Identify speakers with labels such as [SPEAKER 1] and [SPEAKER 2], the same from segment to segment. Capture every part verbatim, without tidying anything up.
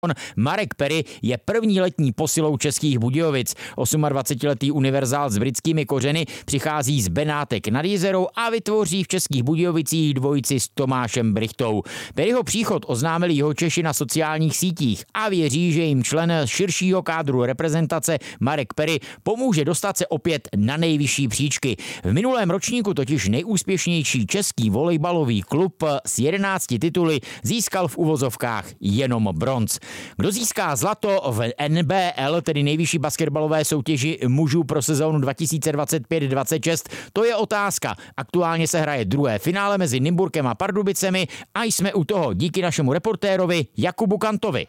[SPEAKER 1] Marek Perry je první letní posilou Českých Budějovic. dvacetiosmiletý univerzál s britskými kořeny přichází z Benátek nad Jizerou a vytvoří v Českých Budějovicích dvojici s Tomášem Brychtou. Perryho příchod oznámili Jihočeši na sociálních sítích a věří, že jim člen širšího kádru reprezentace Marek Perry pomůže dostat se opět na nejvyšší příčky. V minulém ročníku totiž nejúspěšnější český volejbalový klub s jedenácti tituly získal v uvozovkách jenom bronz. Kdo získá zlato v N B L, tedy nejvyšší basketbalové soutěži mužů pro sezónu dva tisíce dvacet pět dvacet šest, to je otázka. Aktuálně se hraje druhé finále mezi Nymburkem a Pardubicemi a jsme u toho díky našemu reportérovi Jakubu Kantovi.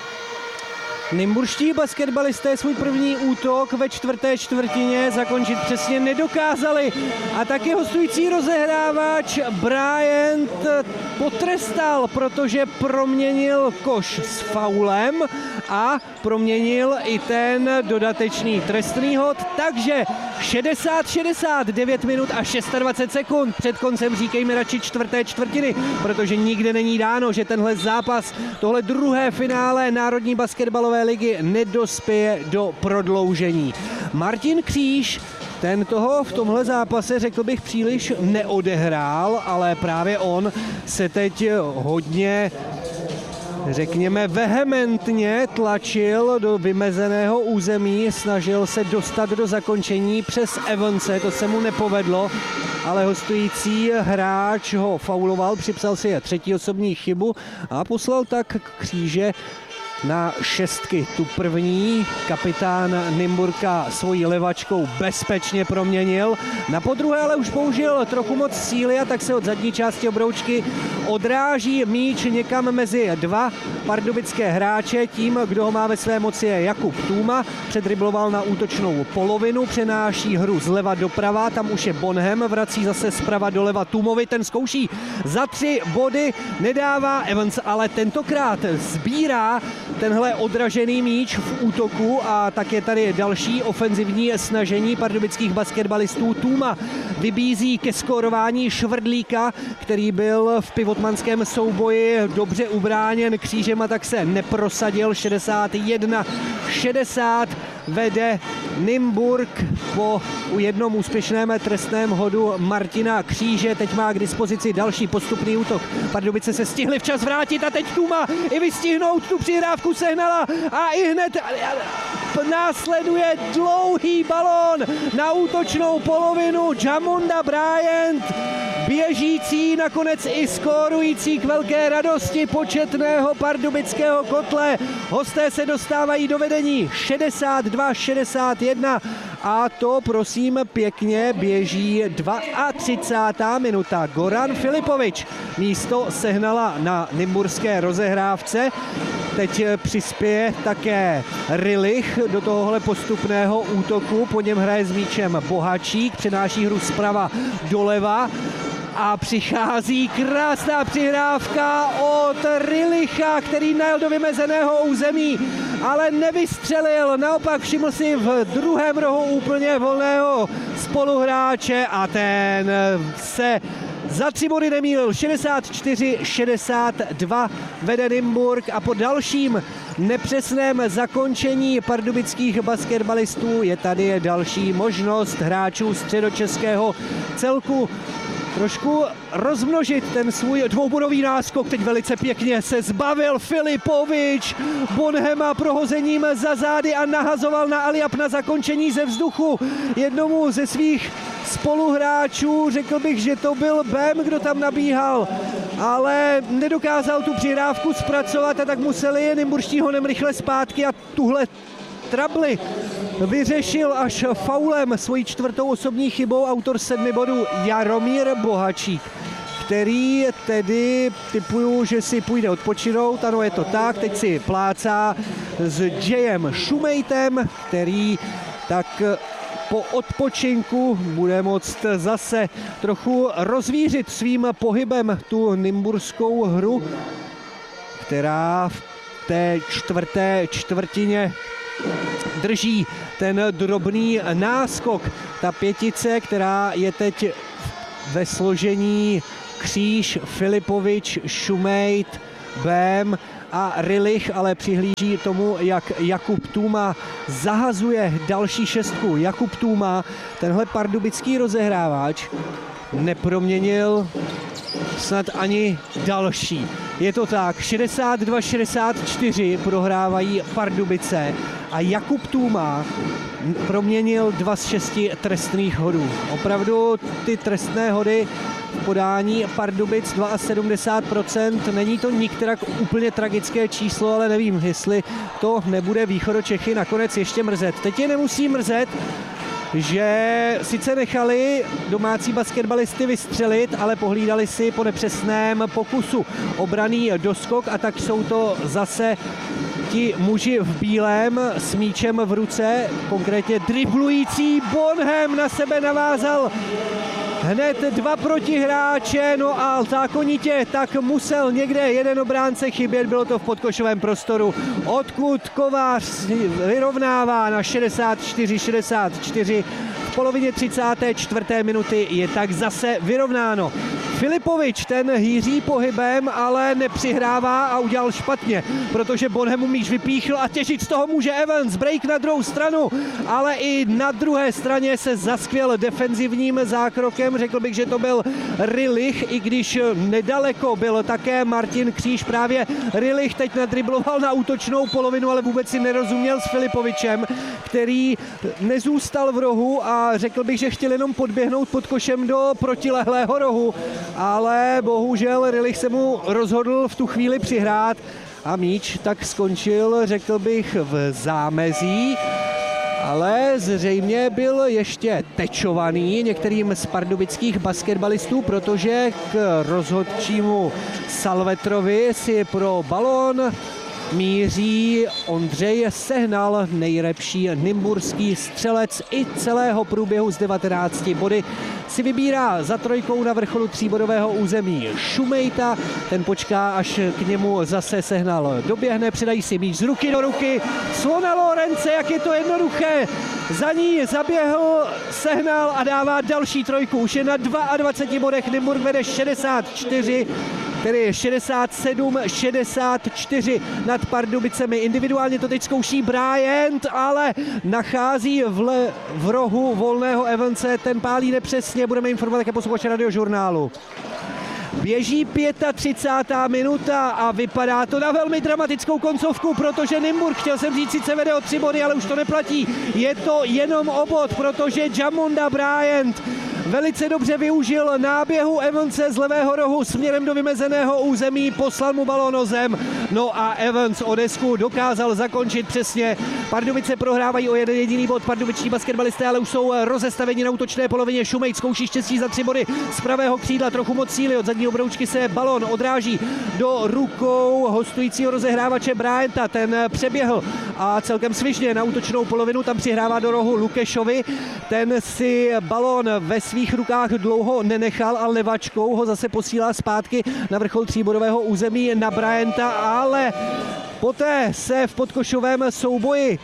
[SPEAKER 2] Nymburští basketbalisté svůj první útok ve čtvrté čtvrtině zakončit přesně nedokázali a taky hostující rozehrávač Bryant potrestal, protože proměnil koš s faulem a proměnil i ten dodatečný trestný hod, takže šedesát šedesát devět minut a dvacet šest sekund před koncem, říkejme radši čtvrté čtvrtiny, protože nikde není dáno, že tenhle zápas, tohle druhé finále Národní basketbalové ligy nedospěje do prodloužení. Martin Kříž, ten toho v tomhle zápase, řekl bych, příliš neodehrál, ale právě on se teď hodně, řekněme, vehementně tlačil do vymezeného území, snažil se dostat do zakončení přes Evanse, to se mu nepovedlo, ale hostující hráč ho fauloval, připsal si třetí osobní chybu a poslal tak Kříže na šestky. Tu první kapitán Nymburka svojí levačkou bezpečně proměnil. Na podruhé ale už použil trochu moc síly a tak se od zadní části obroučky odráží míč někam mezi dva pardubické hráče. Tím, kdo ho má ve své moci, je Jakub Tůma. Předribloval na útočnou polovinu, přenáší hru zleva doprava, tam už je Bonhem, vrací zase zprava doleva Tůmovi, ten zkouší za tři body, nedává Evans, ale tentokrát sbírá tenhle odražený míč v útoku a tak je tady další ofenzivní snažení pardubických basketbalistů. Tůma vybízí ke skórování Švrdlíka, který byl v pivotmanském souboji dobře ubráněn Křížem a tak se neprosadil. šedesát jedna šedesát vede Nymburk po jednom úspěšném trestném hodu Martina Kříže. Teď má k dispozici další postupný útok. Pardubice se stihly včas vrátit a teď Tůma i vystihnout tu přihrávku sehnala a i hned následuje dlouhý balón na útočnou polovinu. Jamunda Bryant, běžící, nakonec i skórující k velké radosti početného pardubického kotle. Hosté se dostávají do vedení šedesát dva šedesát jedna a to, prosím pěkně, běží třicátá druhá minuta. Goran Filipovič místo sehnala na nymburské rozehrávce. Teď přispěje také Rilich do tohohle postupného útoku. Po něm hraje s míčem Bohačík, přenáší hru zprava doleva. A přichází krásná přihrávka od Rilicha, který najel do vymezeného území, ale nevystřelil. Naopak všiml si v druhém rohu úplně volného spoluhráče a ten se za tři body nemýlil. šedesát čtyři šedesát dva vede Nymburk a po dalším nepřesném zakončení pardubických basketbalistů je tady další možnost hráčů středočeského celku trošku rozmnožit ten svůj dvoubodový náskok. Teď velice pěkně se zbavil Filipovič Bonhema prohozením za zády a nahazoval na Aliap na zakončení ze vzduchu jednomu ze svých spoluhráčů. Řekl bych, že to byl Bem, kdo tam nabíhal, ale nedokázal tu přihrávku zpracovat a tak museli nymburští honem rychle zpátky a tuhle trabli vyřešil až faulem, svojí čtvrtou osobní chybou autor sedmi bodů Jaromír Bohačík, který tedy tipuju, že si půjde odpočinout. Ano, je to tak, teď si plácá s Jayem Šumejtem, který tak po odpočinku bude moct zase trochu rozvířit svým pohybem tu nymburskou hru, která v té čtvrté čtvrtině drží ten drobný náskok. Ta pětice, která je teď ve složení Kříž, Filipovič, Šumejt, Bém a Rilich ale přihlíží tomu, jak Jakub Tůma zahazuje další šestku. Jakub Tůma, tenhle pardubický rozehrávač, neproměnil snad ani další. Je to tak, šedesát dva šedesát čtyři prohrávají Pardubice a Jakub Tůma proměnil dva z šesti trestných hodů. Opravdu ty trestné hody v podání Pardubic sedmdesát dva procent. Není to nikterak úplně tragické číslo, ale nevím, jestli to nebude Východočechy nakonec ještě mrzet. Teď je nemusí mrzet, že sice nechali domácí basketbalisty vystřelit, ale pohlídali si po nepřesném pokusu obranný doskok a tak jsou to zase ti muži v bílém s míčem v ruce, konkrétně driblující Bonham na sebe navázal hned dva protihráče, no a zákonitě tak musel někde jeden obránce chybět, bylo to v podkošovém prostoru, odkud Kovář vyrovnává na šedesát čtyři šedesát čtyři. V polovině třicáté čtvrté minuty je tak zase vyrovnáno. Filipovič, ten hýří pohybem, ale nepřihrává a udělal špatně, protože Bonham mu míč vypíchl a těžit z toho může Evans. Break na druhou stranu, ale i na druhé straně se zaskvěl defenzivním zákrokem. Řekl bych, že to byl Rilich, i když nedaleko byl také Martin Kříž. Právě Rilich teď nadribloval na útočnou polovinu, ale vůbec si nerozuměl s Filipovičem, který nezůstal v rohu a řekl bych, že chtěl jenom podběhnout pod košem do protilehlého rohu, ale bohužel Rilich se mu rozhodl v tu chvíli přihrát a míč tak skončil, řekl bych, v zámezí, ale zřejmě byl ještě tečovaný některým z pardubických basketbalistů, protože k rozhodčímu Salvetrovi si pro balón míří Ondřej Sehnal, nejlepší nymburský střelec i celého průběhu z devatenácti body. Si vybírá za trojkou na vrcholu tříbodového území Šumejta, ten počká, až k němu zase Sehnal doběhne, předají si míč z ruky do ruky. Clona Lorence, jak je to jednoduché, za ní zaběhl Sehnal a dává další trojku, už je na dvaceti dvou bodech, Nymburk vede šedesát čtyři, tedy šedesát sedm šedesát čtyři nad Pardubicemi. Individuálně to teď zkouší Bryant, ale nachází v, le, v rohu volného Evanse, ten pálí nepřesně, budeme informovat také posluchače Radiožurnálu. Běží třicátá pátá minuta a vypadá to na velmi dramatickou koncovku, protože Nymburk, chtěl jsem říct, sice vede o tři body, ale už to neplatí. Je to jenom o bod, protože Jamonda Bryant velice dobře využil náběhu Evanse z levého rohu směrem do vymezeného území, poslal mu balón o zem, no a Evans o desku dokázal zakončit přesně. Pardubice prohrávají o jeden jediný bod, pardubičtí basketbalisté ale už jsou rozestaveni na útočné polovině. Šumejt zkouší štěstí za tři body z pravého křídla, trochu moc síly, od zadní obroučky se balón odráží do rukou hostujícího rozehrávače Bryanta, ten přeběhl a celkem svižně na útočnou polovinu, tam přihrává do rohu Lukešovi, ten si balón ve svých rukách dlouho nenechal a levačkou ho zase posílá zpátky na vrchol tříbodového území na Bryanta, ale poté se v podkošovém souboji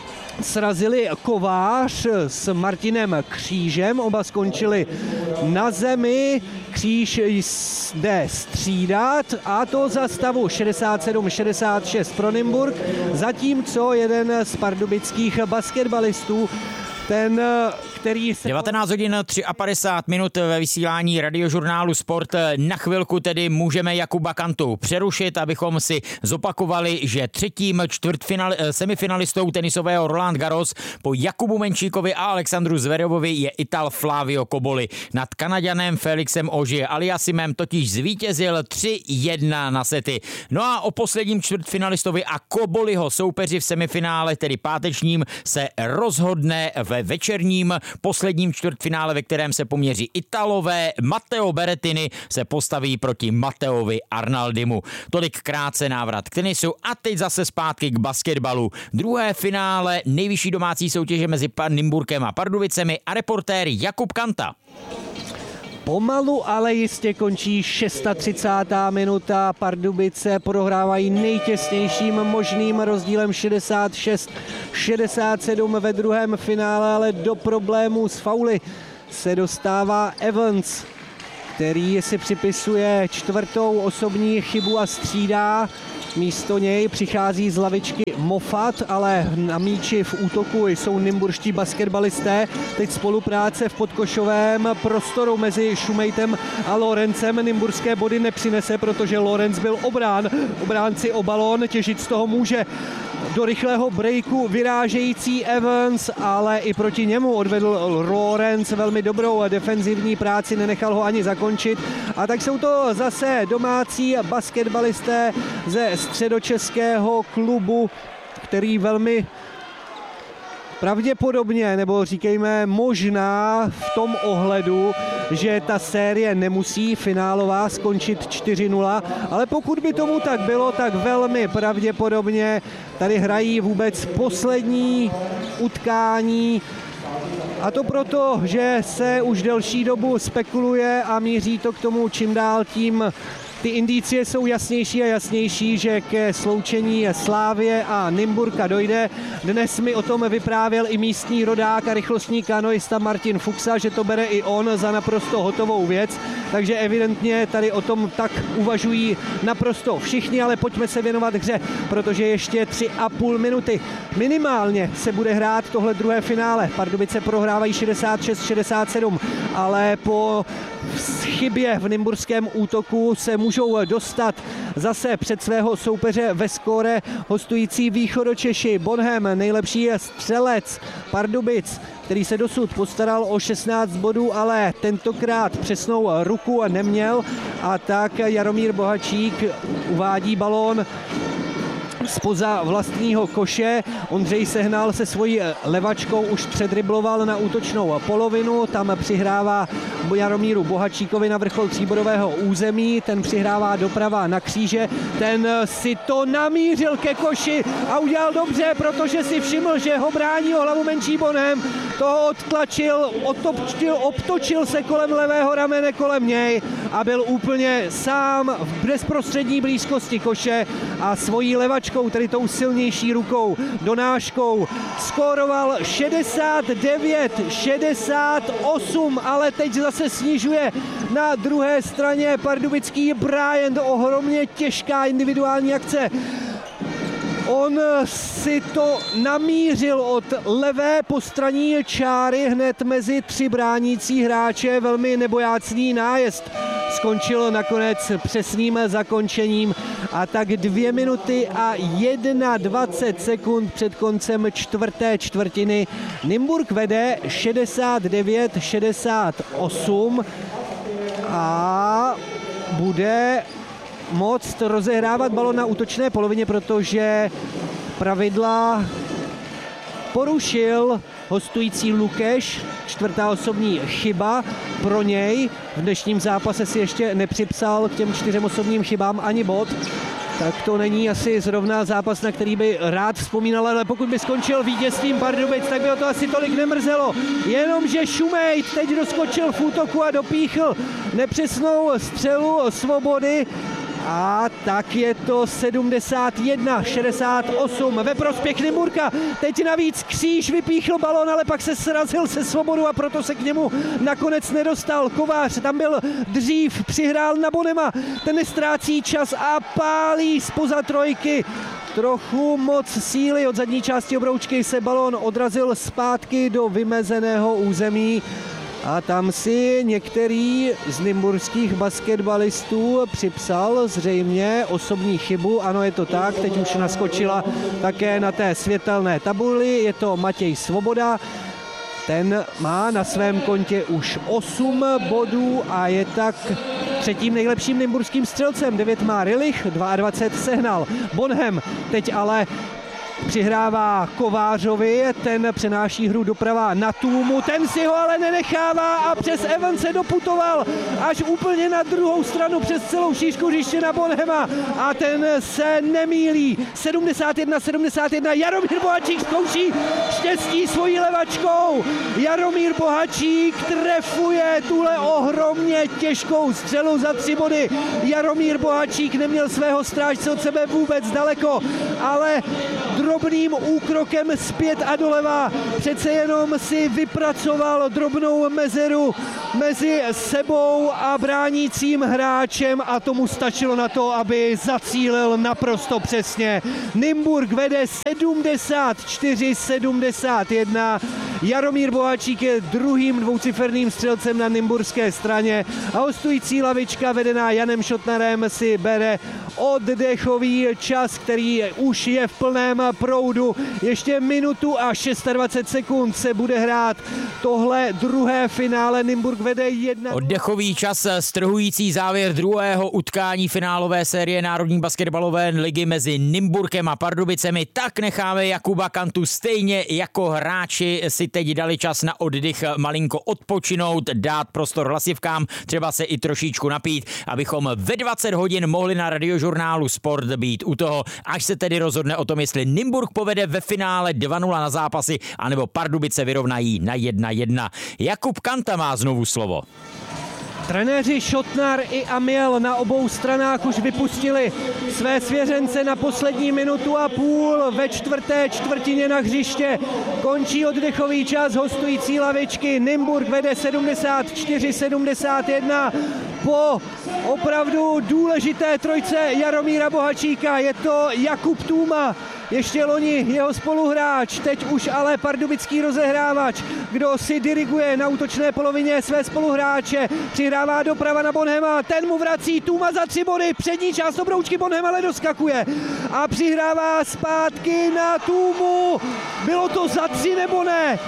[SPEAKER 2] srazili Kovář s Martinem Křížem, oba skončili na zemi, Kříž jde střídat a to za stavu šedesát sedm šedesát šest pro Nymburk, zatímco jeden z pardubických basketbalistů, ten, který se...
[SPEAKER 1] devatenáct hodin padesát tři minut ve vysílání Radiožurnálu Sport. Na chvilku tedy můžeme Jakuba Kantu přerušit, abychom si zopakovali, že třetím čtvrtfinal, semifinalistou tenisového Roland Garros po Jakubu Menšíkovi a Alexandru Zverevovi je Ital Flavio Cobolli. Nad Kanaďanem Felixem Auger-Aliassimem totiž zvítězil tři jedna na sety. No a o posledním čtvrtfinalistovi a Cobolliho soupeři v semifinále, tedy pátečním, se rozhodne ve večerním posledním čtvrtfinále, ve kterém se poměří Italové. Matteo Berrettini se postaví proti Matteovi Arnaldimu. Tolik krátce návrat k tenisu a teď zase zpátky k basketbalu. Druhé finále nejvyšší domácí soutěže mezi Nymburkem a Pardubicemi a reportér Jakub Kanta.
[SPEAKER 2] Pomalu, ale jistě končí třicátá šestá minuta. Pardubice prohrávají nejtěsnějším možným rozdílem šedesát šest šedesát sedm ve druhém finále, ale do problémů s fauly se dostává Evans, který si připisuje čtvrtou osobní chybu a střídá Místo něj přichází z lavičky Moffat, ale na míči v útoku jsou nymburští basketbalisté. Teď spolupráce v podkošovém prostoru mezi Šumejtem a Lorencem. Nymburské body nepřinese, protože Lorenc byl obrán. Obránci o balón, těžit z toho může do rychlého breaku vyrážející Evans, ale i proti němu odvedl Lorenc velmi dobrou defenzivní práci, nenechal ho ani zakončit. A tak jsou to zase domácí basketbalisté ze středočeského klubu, který velmi pravděpodobně, nebo říkejme možná v tom ohledu, že ta série nemusí finálová skončit čtyři nula, ale pokud by tomu tak bylo, tak velmi pravděpodobně tady hrají vůbec poslední utkání. A to proto, že se už delší dobu spekuluje a míří to k tomu čím dál tím. Ty indicie jsou jasnější a jasnější, že ke sloučení Slávie a Nymburka dojde. Dnes mi o tom vyprávěl i místní rodák a rychlostní kanoista Martin Fuxa, že to bere i on za naprosto hotovou věc. Takže evidentně tady o tom tak uvažují naprosto všichni, ale pojďme se věnovat hře, protože ještě tři a půl minuty minimálně se bude hrát tohle druhé finále. Pardubice prohrávají šedesát šest šedesát sedm, ale po chybě v nymburském útoku se můžou dostat zase před svého soupeře ve skóre hostující Východočeši. Bonhem, nejlepší střelec Pardubic, který se dosud postaral o šestnáct bodů, ale tentokrát přesnou ruku neměl, a tak Jaromír Bohačík uvádí balón spoza vlastního koše. Ondřej Sehnal se svojí levačkou už předribloval na útočnou polovinu, tam přihrává Jaromíru Bohačíkovi na vrchol tříbodového území, ten přihrává doprava na kříže, ten si to namířil ke koši a udělal dobře, protože si všiml, že ho brání o hlavu menší Bonhem, toho odtlačil, otočil, obtočil se kolem levého ramene, kolem něj a byl úplně sám v bezprostřední blízkosti koše a svojí levačkou, tedy tou silnější rukou, donáškou, skóroval šedesát devět šedesát osm, ale teď zase snižuje na druhé straně pardubický Bryant, ohromně těžká individuální akce. On si to namířil od levé postranní čáry hned mezi tři bránící hráče, velmi nebojácný nájezd skončil nakonec přesným zakončením, a tak dvě minuty a dvacet jedna sekund před koncem čtvrté čtvrtiny Nymburk vede šedesát devět šedesát osm a bude moct rozehrávat balon na útočné polovině, protože pravidla porušil hostující Lukeš, čtvrtá osobní chyba pro něj. V dnešním zápase si ještě nepřipsal k těm čtyřem osobním chybám ani bod, tak to není asi zrovna zápas, na který by rád vzpomínal, ale pokud by skončil vítězstvím Pardubic, tak by ho to asi tolik nemrzelo. Jenomže Šumejt teď doskočil v útoku a dopíchl nepřesnou střelu Svobody. A tak je to sedmdesát jedna šedesát osm ve prospěch Nymburka. Teď navíc Kříž vypíchl balon, ale pak se srazil se Svobodou a proto se k němu nakonec nedostal. Kovář tam byl dřív, přihrál na Bonema, ten nestrácí čas a pálí zpoza trojky. Trochu moc síly od zadní části obroučky se balon odrazil zpátky do vymezeného území. A tam si některý z nymburských basketbalistů připsal zřejmě osobní chybu. Ano, je to tak, teď už naskočila také na té světelné tabuli. Je to Matěj Svoboda. Ten má na svém kontě už osm bodů a je tak třetím nejlepším nymburským střelcem. devět má Rilich, dvacet dva Sehnal. Bonhem teď ale přihrává Kovářovi, ten přenáší hru doprava na Tůmu, ten si ho ale nenechává a přes Evans se doputoval až úplně na druhou stranu přes celou šířku hřiště na Bonhema a ten se nemýlí. sedmdesát jedna sedmdesát jedna, Jaromír Bohačík zkouší štěstí svojí levačkou. Jaromír Bohačík trefuje tuhle ohromně těžkou střelu za tři body. Jaromír Bohačík neměl svého strážce od sebe vůbec daleko, ale drobným úkrokem zpět a doleva přece jenom si vypracoval drobnou mezeru mezi sebou a bránícím hráčem a tomu stačilo na to, aby zacílil naprosto přesně. Nymburk vede sedmdesát čtyři sedmdesát jedna. Jaromír Bohačík je druhým dvouciferným střelcem na nymburské straně a hostující lavička vedená Janem Šotnarem si bere oddechový čas, který už je v plném proudu. Ještě minutu a dvacet šest sekund se bude hrát tohle druhé finále. Nymburk vede jedna.
[SPEAKER 1] Oddechový čas, strhující závěr druhého utkání finálové série Národní basketbalové ligy mezi Nymburkem a Pardubicemi. Tak necháme Jakuba Kantu stejně jako hráči si teď dali čas na oddych, malinko odpočinout, dát prostor hlasivkám, třeba se i trošičku napít, abychom ve dvacet hodin mohli na radiožurnálu Sport být u toho, až se tedy rozhodne o tom, jestli Nymburk povede ve finále dva nula na zápasy, anebo Pardubice vyrovnají na jedna jedna. Jakub Kanta má znovu slovo.
[SPEAKER 2] Trenéři Šotnar i Amiel na obou stranách už vypustili své svěřence na poslední minutu a půl. Ve čtvrté čtvrtině na hřiště končí oddechový čas hostující lavičky. Nymburk vede sedmdesát čtyři sedmdesát jedna. Po opravdu důležité trojce Jaromíra Bohačíka je to Jakub Tůma, ještě loni jeho spoluhráč, teď už ale pardubický rozehrávač, kdo si diriguje na útočné polovině své spoluhráče, přihrává doprava na Bonhema, ten mu vrací, Tůma za tři body, přední část obroučky, Bonhem ale doskakuje a přihrává zpátky na Tůmu. Bylo to za tři nebo ne?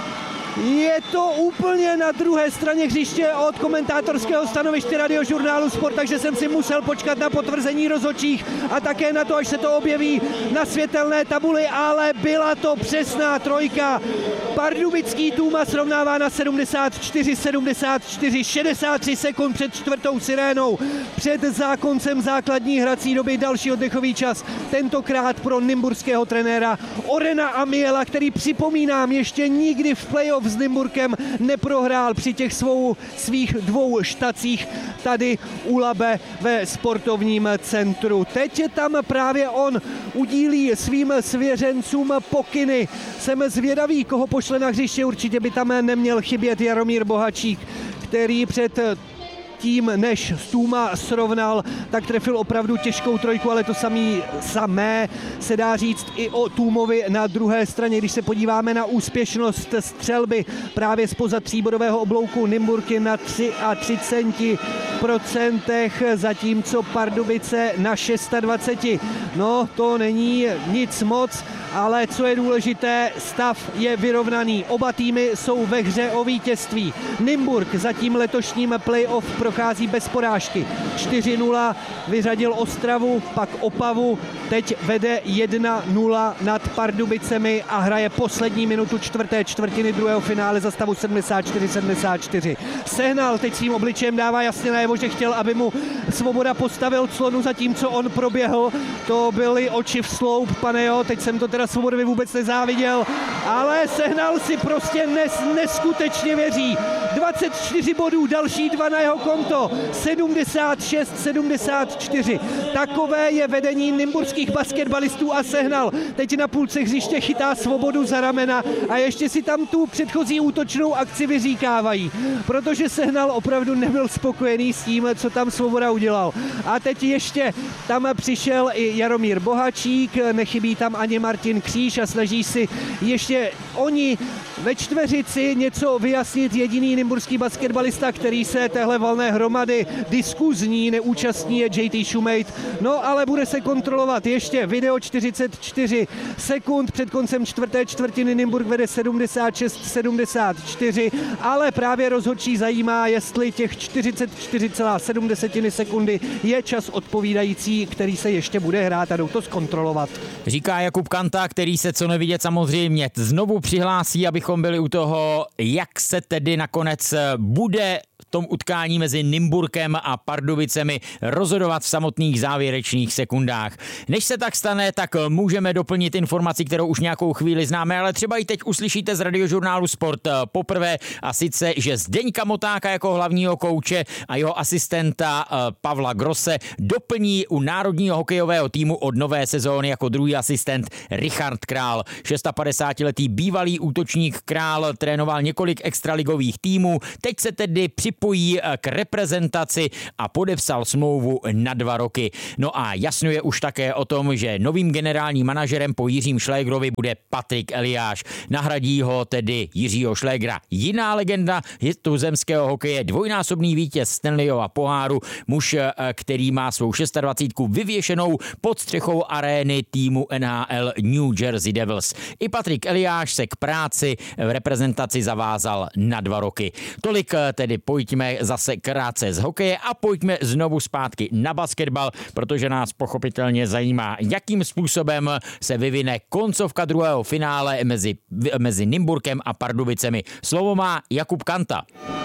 [SPEAKER 2] Je to úplně na druhé straně hřiště od komentátorského stanoviště radiožurnálu Sport, takže jsem si musel počkat na potvrzení rozhodčích a také na to, až se to objeví na světelné tabuli, ale byla to přesná trojka. Pardubický Tůma srovnává na sedmdesát čtyři sedmdesát čtyři, šedesát tři sekund před čtvrtou sirénou. Před zákoncem základní hrací doby další oddechový čas, tentokrát pro nymburského trenéra Orena Amiela, který, připomínám, ještě nikdy v playoff s Nymburkem neprohrál při těch svou, svých dvou štacích tady u Labe ve sportovním centru. Teď tam právě on udílí svým svěřencům pokyny. Jsem zvědavý, koho pošle na hřiště, určitě by tam neměl chybět Jaromír Bohačík, který před tím, než Tůma srovnal, tak trefil opravdu těžkou trojku, ale to samý, samé se dá říct i o Tůmovi na druhé straně. Když se podíváme na úspěšnost střelby právě zpoza tříbodového oblouku, Nymburk je na třicet tři procent, zatímco Pardubice na dvacet šest. No, to není nic moc, ale co je důležité, stav je vyrovnaný. Oba týmy jsou ve hře o vítězství. Nymburk zatím letošním playoff prochází bez porážky. čtyři nula vyřadil Ostravu, pak Opavu, teď vede jedna nula nad Pardubicemi a hraje poslední minutu čtvrté čtvrtiny druhého finále za stavu sedmdesát čtyři sedmdesát čtyři. Sehnal teď svým obličejem dává jasně najevo, že chtěl, aby mu Svoboda postavil clonu, zatímco on proběhl. To byly oči v sloup, pane jo, teď jsem to teda Svobodovi vůbec nezáviděl, ale Sehnal si prostě nes, neskutečně věří. dvacet čtyři bodů, další dva na jeho konto, sedmdesát šest sedmdesát čtyři. Takové je vedení nymburských basketbalistů a Sehnal teď na půlce hřiště chytá Svobodu za ramena a ještě si tam tu předchozí útočnou akci vyříkávají, protože Sehnal opravdu nebyl spokojený s tím, co tam Svoboda udělal. A teď ještě tam přišel i Jaromír Bohačík, nechybí tam ani Martin Kříž a snaží si ještě oni ve čtveřici něco vyjasnit. Jediný nymburský basketbalista, který se téhle valné hromady diskuzní neúčastní, je J T Šumejt. No ale bude se kontrolovat ještě video čtyřicet čtyři sekund před koncem čtvrté čtvrtiny. Nymburk vede sedmdesát šest sedmdesát čtyři, ale právě rozhodčí zajímá, jestli těch čtyřicet čtyři celá sedm sekundy je čas odpovídající, který se ještě bude hrát a jdou to zkontrolovat.
[SPEAKER 1] Říká Jakub Kanta, který se co nevidět samozřejmě znovu přihlásí, abychom byli u toho, jak se tedy nakonec bude tom utkání mezi Nymburkem a Pardubicemi rozhodovat v samotných závěrečných sekundách. Než se tak stane, tak můžeme doplnit informaci, kterou už nějakou chvíli známe, ale třeba i teď uslyšíte z radiožurnálu Sport poprvé, a sice, že Zdeňka Motáka jako hlavního kouče a jeho asistenta Pavla Grosse doplní u národního hokejového týmu od nové sezóny jako druhý asistent Richard Král. šedesátiletý bývalý útočník Král trénoval několik extraligových týmů, teď se tedy připojí k reprezentaci a podepsal smlouvu na dva roky. No a jasno je už také o tom, že novým generálním manažerem po Jiřím Šlégrovi bude Patrik Eliáš. Nahradí ho tedy Jiřího Šlégra jiná legenda tuzemského hokeje, dvojnásobný vítěz Stanleyova poháru, muž, který má svou dvacítku vyvěšenou pod střechou arény týmu N H L New Jersey Devils. I Patrik Eliáš se k práci v reprezentaci zavázal na dva roky. Tolik tedy, pojďme zase krátce z hokeje a pojďme znovu zpátky na basketbal, protože nás pochopitelně zajímá, jakým způsobem se vyvine koncovka druhého finále mezi, mezi Nymburkem a Pardubicemi. Slovo má Jakub Kanta.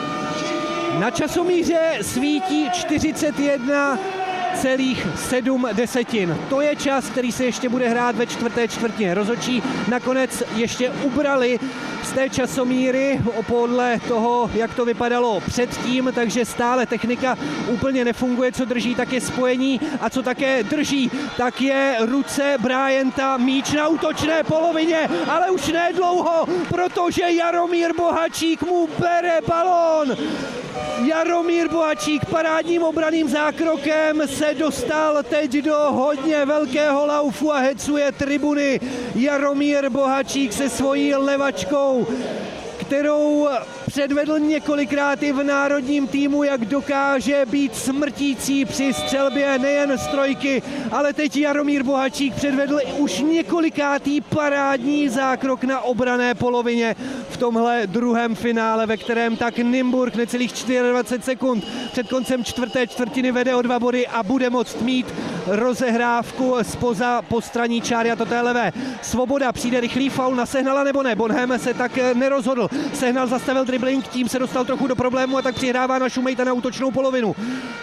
[SPEAKER 2] Na časomíře svítí čtyřicet jedna celých sedm desetin. To je čas, který se ještě bude hrát ve čtvrté čtvrtině. Rozhodčí nakonec ještě ubrali z té časomíry podle toho, jak to vypadalo předtím, takže stále technika úplně nefunguje. Co drží, tak je spojení, a co také drží, tak je ruce Bryanta, míč na útočné polovině, ale už ne dlouho, protože Jaromír Bohačík mu bere balón. Jaromír Bohačík parádním obraným zákrokem se dostal teď do hodně velkého laufu a hecuje tribuny. Jaromír Bohačík se svojí levačkou, kterou předvedl několikrát i v národním týmu, jak dokáže být smrtící při střelbě nejen z trojky, ale teď Jaromír Bohačík předvedl už několikátý parádní zákrok na obranné polovině v tomhle druhém finále, ve kterém tak Nymburk necelých dvacet čtyři sekund před koncem čtvrté čtvrtiny vede o dva body a bude moct mít rozehrávku spoza postraní čáry, a to té levé. Svoboda, přijde rychlý faul na Sehnala nebo ne? Bonhem se tak nerozhodl. Sehnal zastavil dribbling, tím se dostal trochu do problému a tak přihrává na Šumejta na útočnou polovinu.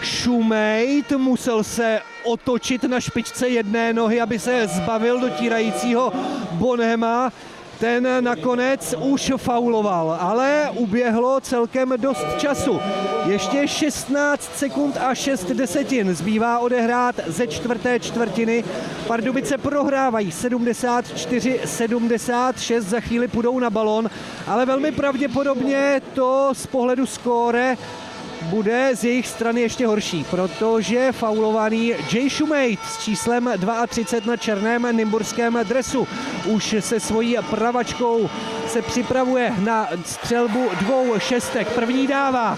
[SPEAKER 2] Šumejt musel se otočit na špičce jedné nohy, aby se zbavil dotírajícího Bonhema. Ten nakonec už fauloval, ale uběhlo celkem dost času. Ještě šestnáct sekund a šest desetin zbývá odehrát ze čtvrté čtvrtiny. Pardubice prohrávají sedmdesát čtyři sedmdesát šest, za chvíli půjdou na balon, ale velmi pravděpodobně to z pohledu skóre bude z jejich strany ještě horší, protože faulovaný Jay Šumejt s číslem třicet dva na černém nymburském dresu už se svojí pravačkou se připravuje na střelbu dvou šestek. První dává,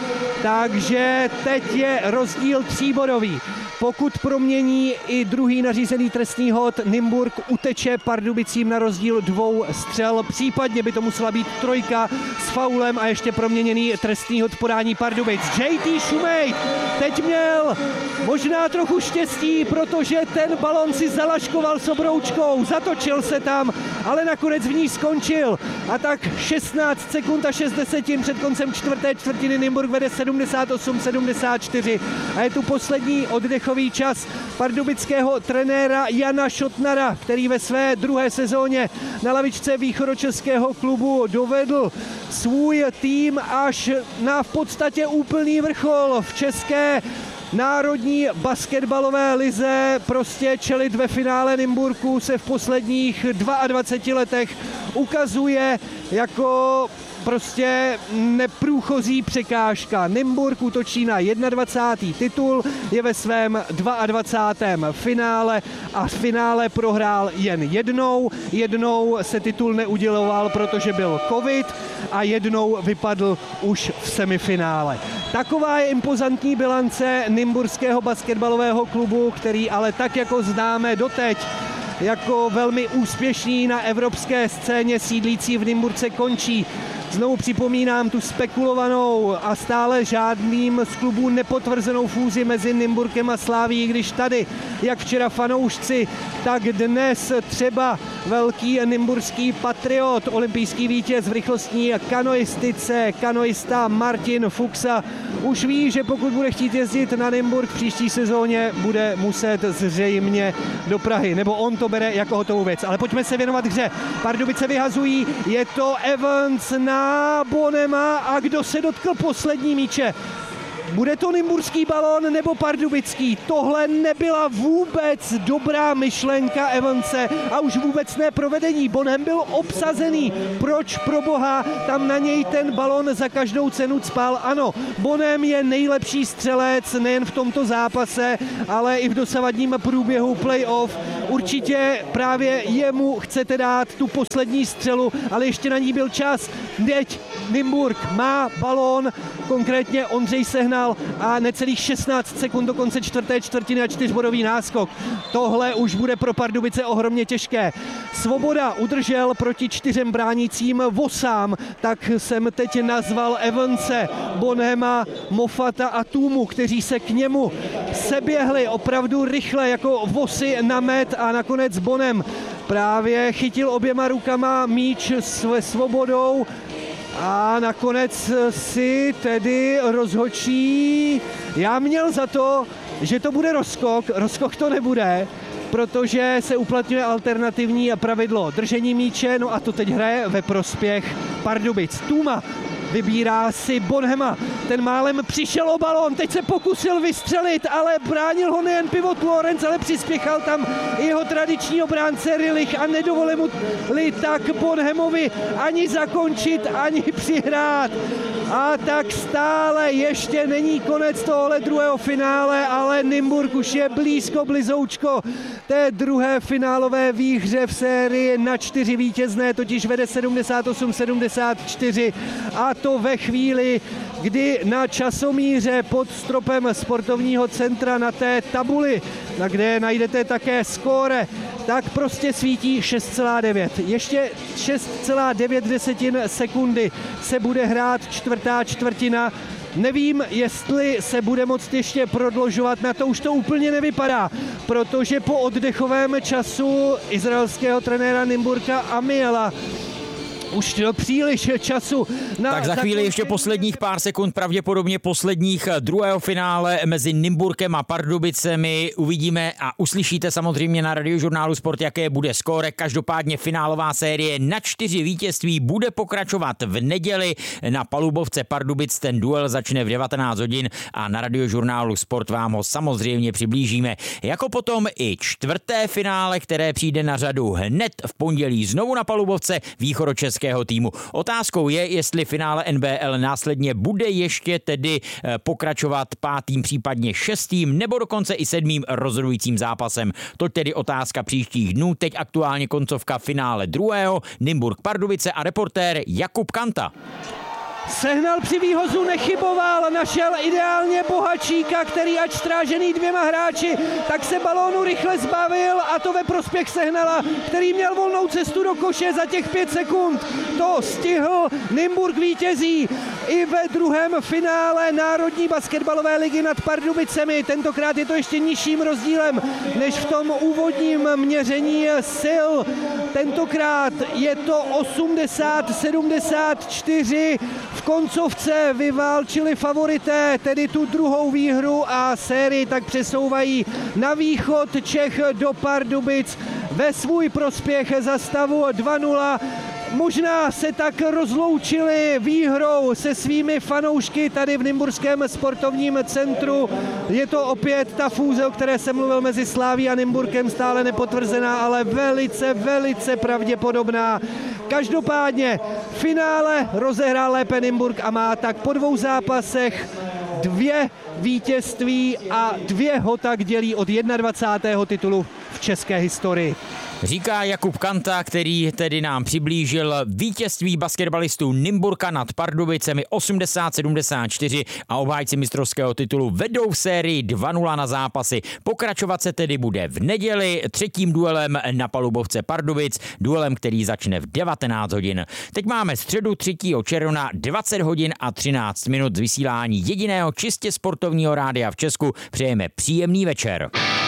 [SPEAKER 2] takže teď je rozdíl tříbodový. Pokud promění i druhý nařízený trestný hod, Nymburk uteče Pardubicím na rozdíl dvou střel. Případně by to musela být trojka s faulem a ještě proměněný trestný hod podání Pardubic. J T Šumejt teď měl možná trochu štěstí, protože ten balon si zalaškoval s obroučkou, zatočil se tam, ale nakonec v ní skončil. A tak šestnáct sekund a šest desetin před koncem čtvrté čtvrtiny Nymburk vede sedmdesát osm sedmdesát čtyři a je tu poslední oddechový čas pardubického trenéra Jana Šotnara, který ve své druhé sezóně na lavičce východočeského klubu dovedl svůj tým až na v podstatě úplný vrchol v české národní basketbalové lize. Prostě čelit ve finále Nymburku se v posledních dvaceti dvou letech ukazuje jako prostě neprůchozí překážka. Nymburk útočí na dvacátý první titul, je ve svém dvacátém druhém finále a v finále prohrál jen jednou. Jednou se titul neuděloval, protože byl covid, a jednou vypadl už v semifinále. Taková je impozantní bilance nymburského basketbalového klubu, který ale tak, jako známe doteď, jako velmi úspěšný na evropské scéně sídlící v Nymburce, končí. Znovu připomínám tu spekulovanou a stále žádným z klubů nepotvrzenou fúzi mezi Nymburkem a Slavií, když tady, jak včera fanoušci, tak dnes třeba velký nymburský patriot, olympijský vítěz v rychlostní kanoistice, kanoista Martin Fuxa už ví, že pokud bude chtít jezdit na Nymburk v příští sezóně, bude muset zřejmě do Prahy, nebo on to bere jako hotovou věc. Ale pojďme se věnovat hře. Pardubice vyhazují, je to Evans na Bonema a kdo se dotkl poslední míče? Bude to nymburský balón nebo pardubický? Tohle nebyla vůbec dobrá myšlenka Evanse a už vůbec ne provedení. Bonham byl obsazený. Proč pro boha tam na něj ten balón za každou cenu cpal? Ano, Bonham je nejlepší střelec nejen v tomto zápase, ale i v dosavadním průběhu playoff. Určitě právě jemu chcete dát tu poslední střelu, ale ještě na ní byl čas. Teď Nymburk má balón, konkrétně Ondřej Sehnal a necelých šestnáct sekund do konce čtvrté čtvrtiny a čtyřbodový náskok. Tohle už bude pro Pardubice ohromně těžké. Svoboda udržel proti čtyřem bránícím Vosám, tak jsem teď nazval Evanse, Bonhama, Moffata a Tůmu, kteří se k němu seběhli opravdu rychle jako vosy na met a nakonec Bonham právě chytil oběma rukama míč s Svobodou a nakonec si tedy rozhodčí, já měl za to, že to bude rozskok, rozskok to nebude, protože se uplatňuje alternativní pravidlo držení míče, no a to teď hraje ve prospěch Pardubic. Tůma vybírá si Bonhama, ten málem přišel o balón, teď se pokusil vystřelit, ale bránil ho nejen pivot Lorenz, ale přispěchal tam i jeho tradiční obránce Rilich a nedovolil mu tak Bonhamovi ani zakončit, ani přihrát. A tak stále ještě není konec tohle druhého finále, ale Nymburk už je blízko blizoučko té druhé finálové výhře v sérii na čtyři vítězné, totiž vede sedmdesát osm sedmdesát čtyři a to ve chvíli, kdy na časomíře pod stropem sportovního centra na té tabuli, na kde najdete také skóre, tak prostě svítí šest celá devět. Ještě šest celá devět desetin sekundy se bude hrát čtvrtá čtvrtina. Nevím, jestli se bude moct ještě prodlužovat, na to už to úplně nevypadá, protože po oddechovém času izraelského trenéra Nymburka Amiela už příliš času. Na
[SPEAKER 1] tak za chvíli ještě posledních pár sekund, pravděpodobně posledních druhého finále mezi Nymburkem a Pardubicemi. Uvidíme a uslyšíte samozřejmě na Radiožurnálu Sport, jaké bude skóre. Každopádně finálová série na čtyři vítězství bude pokračovat v neděli na palubovce Pardubic. Ten duel začne v devatenáct hodin a na Radiožurnálu Sport vám ho samozřejmě přiblížíme. Jako potom i čtvrté finále, které přijde na řadu hned v pondělí znovu na palubovce východočeské týmu. Otázkou je, jestli finále N B L následně bude ještě tedy pokračovat pátým, případně šestým nebo dokonce i sedmým rozhodujícím zápasem. To tedy otázka příštích dnů. Teď aktuálně koncovka finále druhého. Nymburk Pardubice a reportér Jakub Kanta.
[SPEAKER 2] Sehnal při výhozu nechyboval, našel ideálně Bohačíka, který ač strážený dvěma hráči, tak se balónu rychle zbavil a to ve prospěch Sehnala, který měl volnou cestu do koše za těch pět sekund. To stihl, Nymburk vítězí i ve druhém finále Národní basketbalové ligy nad Pardubicemi. Tentokrát je to ještě nižším rozdílem než v tom úvodním měření sil. Tentokrát je to osmdesát sedmdesát čtyři. V koncovce vyválčili favorité, tedy tu druhou výhru a sérii tak přesouvají na východ Čech do Pardubic ve svůj prospěch za stavu dva nula. Možná se tak rozloučili výhrou se svými fanoušky tady v Nymburském sportovním centru. Je to opět ta fúze, o které jsem mluvil mezi Sláví a Nymburkem, stále nepotvrzená, ale velice, velice pravděpodobná. Každopádně v finále rozehrál lépe Nymburk a má tak po dvou zápasech dvě vítězství a dvě ho tak dělí od dvacátého prvního titulu v české historii.
[SPEAKER 1] Říká Jakub Kanta, který tedy nám přiblížil vítězství basketbalistů Nymburka nad Pardubicemi osmdesát sedmdesát čtyři a obhájci mistrovského titulu vedou v sérii dva nula na zápasy. Pokračovat se tedy bude v neděli třetím duelem na palubovce Pardubic, duelem, který začne v devatenáct hodin. Teď máme středu třetího června dvacet hodin a třináct minut z vysílání jediného čistě sportovního rádia v Česku. Přejeme příjemný večer.